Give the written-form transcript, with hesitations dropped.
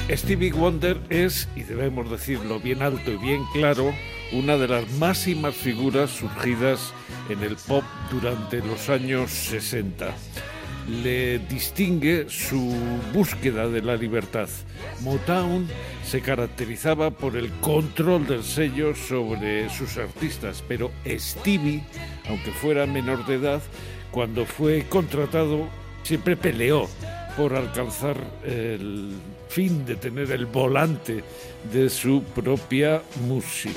Stevie Wonder es, y debemos decirlo bien alto y bien claro, una de las máximas figuras surgidas en el pop durante los años 60. Le distingue su búsqueda de la libertad. Motown se caracterizaba por el control del sello sobre sus artistas, pero Stevie, aunque fuera menor de edad, cuando fue contratado siempre peleó por alcanzar el fin de tener el volante de su propia música.